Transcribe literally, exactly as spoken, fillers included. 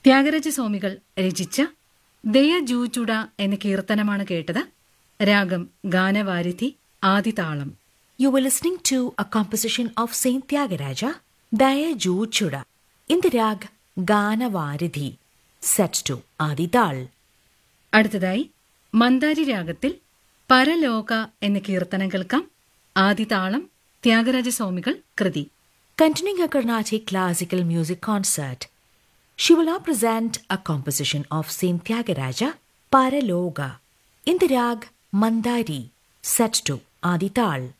ത്യാഗരാജസ്വാമികൾ രചിച്ച ദയ ജൂചുട എന്ന കീർത്തനമാണ് കേട്ടത്. രാഗം ഗാനവാരിധി, ആദിതാളം. You were listening to a composition of Saint Tyagaraja, Daya Joochuda, in the rag Ganavaridhi, set to Adital. അടുത്തതായി മന്ദാരി രാഗത്തിൽ പരലോക എന്ന കീർത്തനം കേൾക്കാം. ആദിതാളം, ത്യാഗരാജസ്വാമികൾ കൃതി. Continuing her Carnatic classical music concert, she will now present a composition of Saint Tyagaraja, Paraloga, in the rag Mandari, set to Adital.